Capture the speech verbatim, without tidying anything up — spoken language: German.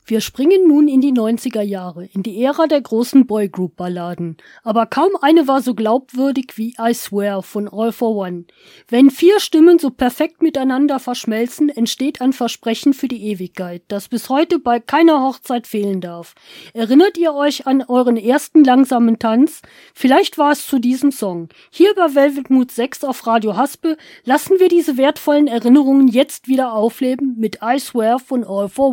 Wir springen nun in die neunziger Jahre, in die Ära der großen Boygroup-Balladen. Aber kaum eine war so glaubwürdig wie I Swear von All for One. Wenn vier Stimmen so perfekt miteinander verschmelzen, entsteht ein Versprechen für die Ewigkeit, das bis heute bei keiner Hochzeit fehlen darf. Erinnert ihr euch an euren ersten langsamen Tanz? Vielleicht war es zu diesem Song. Hier bei Velvet Mood sechs auf Radio Haspe lassen wir diese wertvollen Erinnerungen jetzt wieder aufleben mit I Swear von All for One.